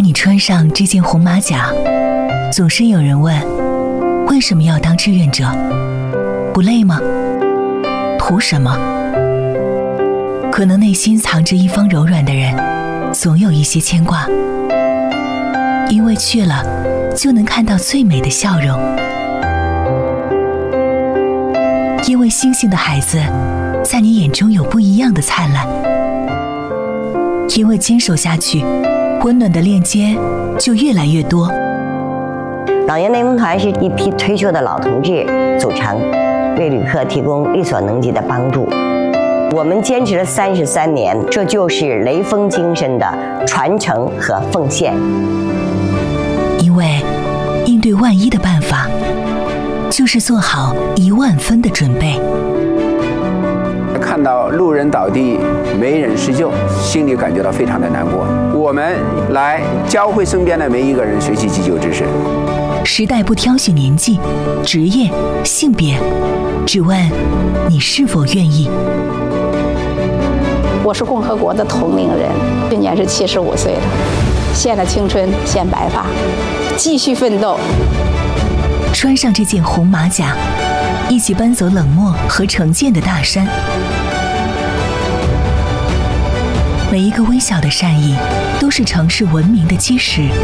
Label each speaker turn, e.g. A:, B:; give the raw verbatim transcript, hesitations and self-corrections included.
A: 当你穿上这件红马甲，总是有人问，为什么要当志愿者？不累吗？图什么？可能内心藏着一方柔软的人，总有一些牵挂，因为去了就能看到最美的笑容，因为星星的孩子在你眼中有不一样的灿烂，因为坚守下去，温暖的链接就越来越多。
B: 老年内蒙团是一批退休的老同志组成，为旅客提供力所能及的帮助。我们坚持了三十三年，这就是雷锋精神的传承和奉献。
A: 因为应对万一的办法，就是做好一万分的准备。
C: 看到路人倒地没人施救，心里感觉到非常的难过。我们来教会身边的每一个人学习急救知识。
A: 时代不挑选年纪、职业、性别，只问你是否愿意。
D: 我是共和国的同龄人，今年是七十五岁了，献了青春，献白发，继续奋斗。
A: 穿上这件红马甲，一起搬走冷漠和成见的大山。每一个微小的善意，都是城市文明的基石。